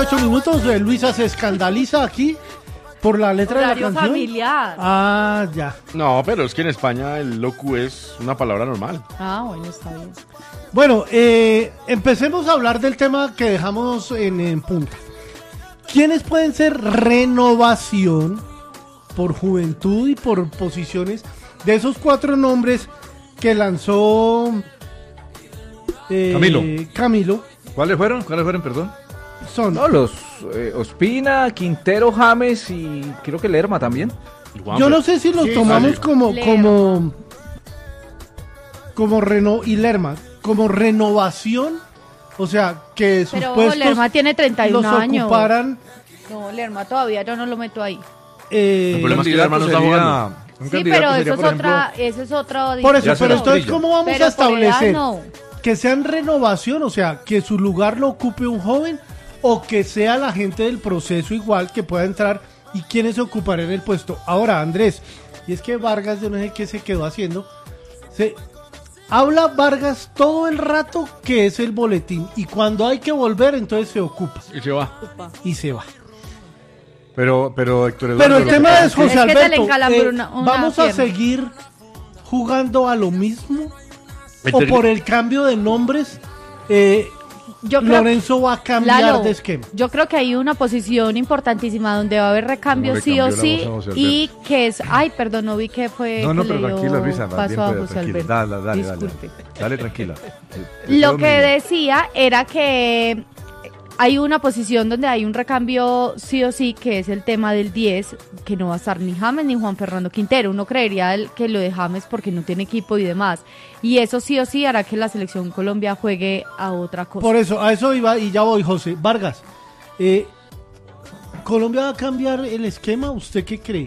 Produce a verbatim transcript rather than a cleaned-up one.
ocho minutos. Eh, Luisa se escandaliza aquí por la letra Horario de la canción. familiar. Ah, ya. No, pero es que en España el locu es una palabra normal. Ah, bueno, está bien. Bueno, eh, empecemos a hablar del tema que dejamos en, en punta. ¿Quiénes pueden ser renovación por juventud y por posiciones de esos cuatro nombres que lanzó eh, Camilo. Camilo? ¿Cuáles fueron? ¿Cuáles fueron, perdón? Son No, los eh, Ospina, Quintero, James y creo que Lerma también. Yo no sé si los Sí, tomamos sí. como Lerma. como como reno y Lerma, como renovación, o sea, que sus Pero puestos Lerma tiene treinta y los uno años. ocuparan No, Lerma todavía yo no lo meto ahí. eh, El problema es que el hermano está Sería- jugando. un Sí, candidato pero sería, eso es por otra, ejemplo, eso es otra por eso, Ya se pero los entonces brilla. ¿cómo vamos Pero a por edad, establecer no. que sean renovación, o sea, que su lugar lo ocupe un joven o que sea la gente del proceso igual que pueda entrar y quienes se ocuparán el puesto? Ahora, Andrés, y es que Vargas, yo no sé qué se quedó haciendo, se habla Vargas todo el rato que es el boletín y cuando hay que volver entonces se ocupa Y se va. y se va. Pero, pero Héctor Pero Eduardo, el lo que tema pasa es, es que- José Es que se le Alberto, encalambró eh, una- una ¿vamos a pierna. seguir jugando a lo mismo? El ¿O técnico- por el cambio de nombres eh, Yo creo, Lorenzo va a cambiar Lalo, de esquema? yo creo que hay una posición importantísima donde va a haber recambio ¿Cómo le sí o cambió la sí voz a José y que es, ay, perdón, no vi que fue No, no, que pero le dio tranquila, Luisa, más paso bien, a puede, José tranquila. Alberto. Dale, dale, dale. Disculpe. Dale, tranquila. Lo que decía era que hay una posición donde hay un recambio sí o sí, que es el tema del diez, que no va a estar ni James ni Juan Fernando Quintero. Uno creería el- que lo de James porque no tiene equipo y demás. Y eso sí o sí hará que la selección Colombia juegue a otra cosa. Por eso, a eso iba y ya voy, José. Vargas, eh, ¿Colombia va a cambiar el esquema? ¿Usted qué cree?